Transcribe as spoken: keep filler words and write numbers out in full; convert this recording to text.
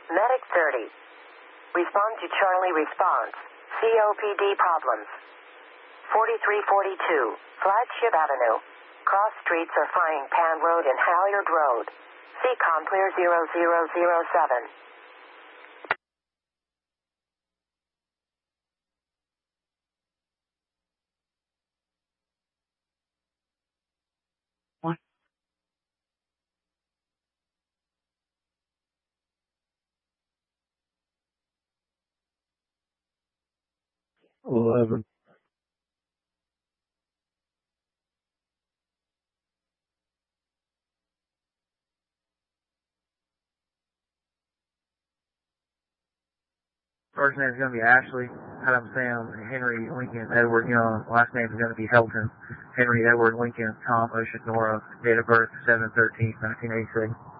Medic thirty. Respond to Charlie response. C O P D problems. forty-three forty-two. Flagship Avenue. Cross streets are Frying Pan Road and Halyard Road. C COM clear zero zero zero seven. What? Eleven. First name is going to be Ashley, Adam Sam, Henry Lincoln Edward Young. Last name is going to be Helton, Henry Edward Lincoln Tom Ocean Nora. Date of birth seven thirteen nineteen eighty-six.